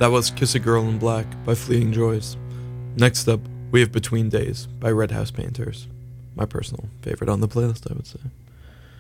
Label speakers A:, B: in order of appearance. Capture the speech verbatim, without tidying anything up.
A: That was Kiss a Girl in Black by Fleeting Joys. Next up, we have Between Days by Red House Painters. My personal favorite on the playlist, I would say.